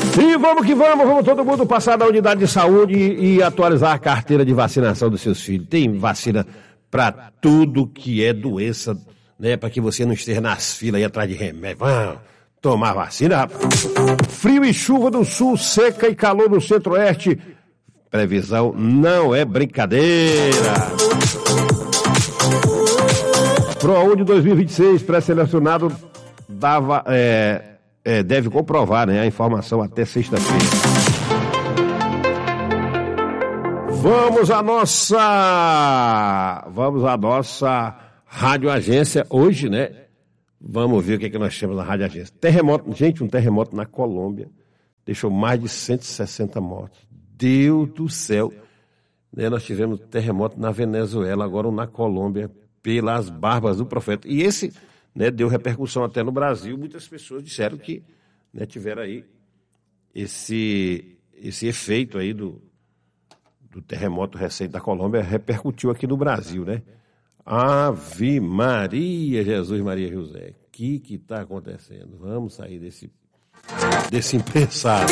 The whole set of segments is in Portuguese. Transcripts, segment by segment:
E vamos que vamos todo mundo passar na unidade de saúde e atualizar a carteira de vacinação dos seus filhos. Tem vacina para tudo que é doença, né? Para que você não esteja nas filas aí atrás de remédio. Vamos tomar vacina, rapaz. Frio e chuva no sul, seca e calor no centro-oeste. Previsão não é brincadeira. ProUni 2026, pré-selecionado deve comprovar, né, a informação até sexta-feira. Vamos à nossa rádio agência hoje, né? Vamos ver o que nós temos na rádio agência. Terremoto, gente, um terremoto na Colômbia deixou mais de 160 mortos. Deus do céu, né? Nós tivemos terremoto na Venezuela, agora um na Colômbia, pelas barbas do profeta. E esse, né, deu repercussão até no Brasil. Muitas pessoas disseram que, né, tiveram aí esse efeito aí do terremoto recente da Colômbia, repercutiu aqui no Brasil, né? Ave Maria, Jesus Maria José. O que está acontecendo? Vamos sair desse impensável.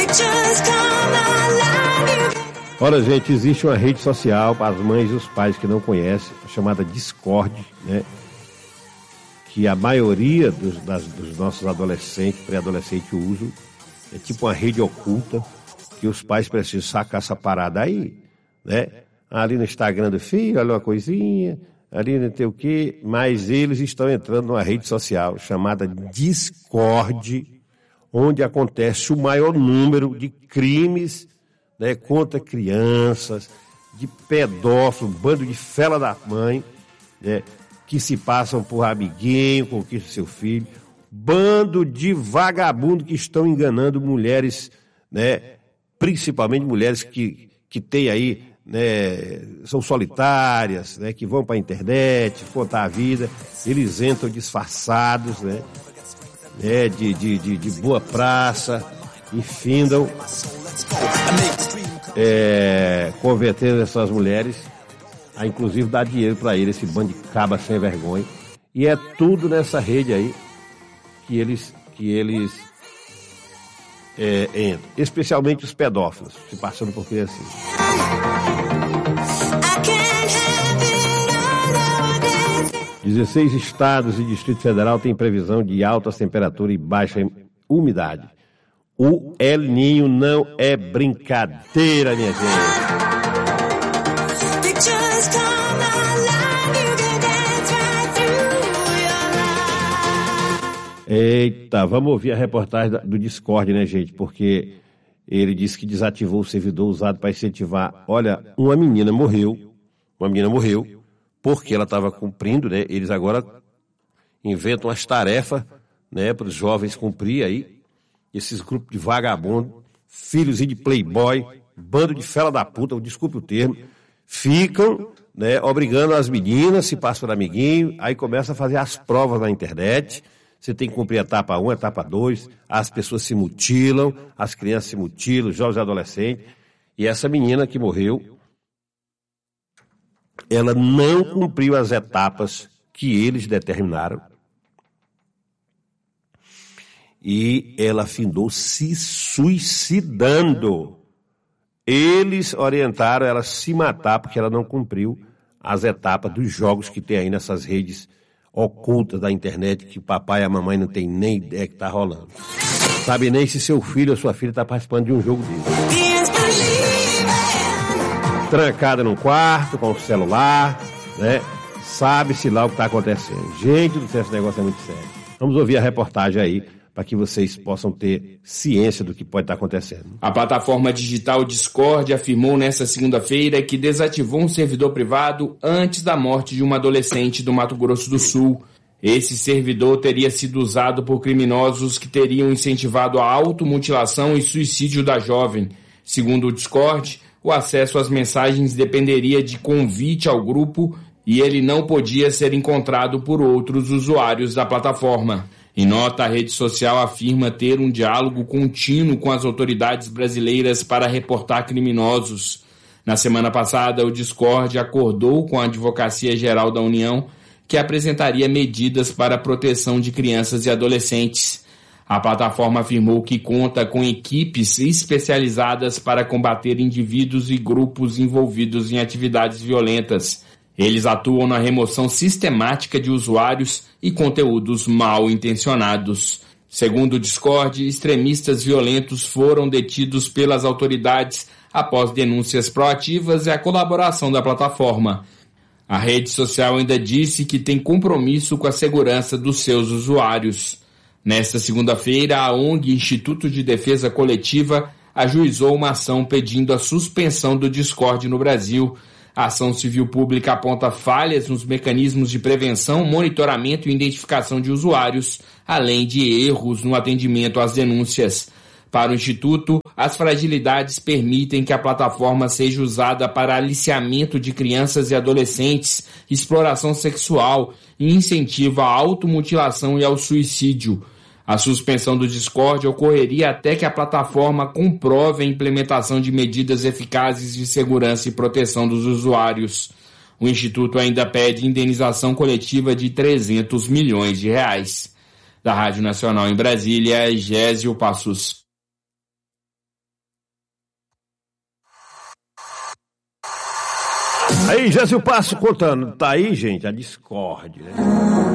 Olha, gente, existe uma rede social para as mães e os pais que não conhecem, chamada Discord, né? Que a maioria dos nossos adolescentes, pré-adolescentes usam. É tipo uma rede oculta que os pais precisam sacar essa parada aí, né? Ali no Instagram do filho, olha uma coisinha, ali não tem o quê, mas eles estão entrando numa rede social chamada Discord, onde acontece o maior número de crimes, né, contra crianças, de pedófilos, um bando de fela da mãe, né, que se passam por amiguinho, conquistam seu filho, bando de vagabundo que estão enganando mulheres, né, principalmente mulheres que têm aí, né, são solitárias, né, que vão para a internet contar a vida, eles entram disfarçados, né, de boa praça e findam convertendo essas mulheres a inclusive dar dinheiro para eles, esse bando de cabra sem vergonha. E é tudo nessa rede aí que eles entram, especialmente os pedófilos, se passando por criancinhas. Assim. 16 estados e Distrito Federal têm previsão de altas temperaturas e baixa umidade. O El Niño não é brincadeira, minha gente. Eita, vamos ouvir a reportagem do Discord, né, gente? Porque ele disse que desativou o servidor usado para incentivar. Olha, uma menina morreu porque ela estava cumprindo, né? Eles agora inventam as tarefas, né, para os jovens cumprir aí. Esses grupos de vagabundo, filhos de playboy, bando de fela da puta, desculpe o termo, ficam, né, obrigando as meninas, se passa por amiguinho, aí começa a fazer as provas na internet. Você tem que cumprir a etapa 1, a etapa 2, as pessoas se mutilam, as crianças se mutilam, os jovens e adolescentes. E essa menina que morreu, ela não cumpriu as etapas que eles determinaram. E ela findou se suicidando. Eles orientaram ela a se matar porque ela não cumpriu as etapas dos jogos que tem aí nessas redes ocultas da internet, que o papai e a mamãe não tem nem ideia que está rolando. Sabe nem se seu filho ou sua filha está participando de um jogo desse. Trancada num quarto, com o celular, né? Sabe-se lá o que está acontecendo. Gente do céu, esse negócio é muito sério. Vamos ouvir a reportagem aí, para que vocês possam ter ciência do que pode estar acontecendo. A plataforma digital Discord afirmou nesta segunda-feira que desativou um servidor privado antes da morte de uma adolescente do Mato Grosso do Sul. Esse servidor teria sido usado por criminosos que teriam incentivado a automutilação e suicídio da jovem. Segundo o Discord, o acesso às mensagens dependeria de convite ao grupo e ele não podia ser encontrado por outros usuários da plataforma. Em nota, a rede social afirma ter um diálogo contínuo com as autoridades brasileiras para reportar criminosos. Na semana passada, o Discord acordou com a Advocacia Geral da União que apresentaria medidas para a proteção de crianças e adolescentes. A plataforma afirmou que conta com equipes especializadas para combater indivíduos e grupos envolvidos em atividades violentas. Eles atuam na remoção sistemática de usuários e conteúdos mal intencionados. Segundo o Discord, extremistas violentos foram detidos pelas autoridades após denúncias proativas e a colaboração da plataforma. A rede social ainda disse que tem compromisso com a segurança dos seus usuários. Nesta segunda-feira, a ONG Instituto de Defesa Coletiva ajuizou uma ação pedindo a suspensão do Discord no Brasil. A ação civil pública aponta falhas nos mecanismos de prevenção, monitoramento e identificação de usuários, além de erros no atendimento às denúncias. Para o Instituto, as fragilidades permitem que a plataforma seja usada para aliciamento de crianças e adolescentes, exploração sexual e incentivo à automutilação e ao suicídio. A suspensão do Discord ocorreria até que a plataforma comprove a implementação de medidas eficazes de segurança e proteção dos usuários. O Instituto ainda pede indenização coletiva de R$300 milhões. Da Rádio Nacional em Brasília, Gésio Passos. Aí, Gésio Passo contando. Tá aí, gente, a Discord, né?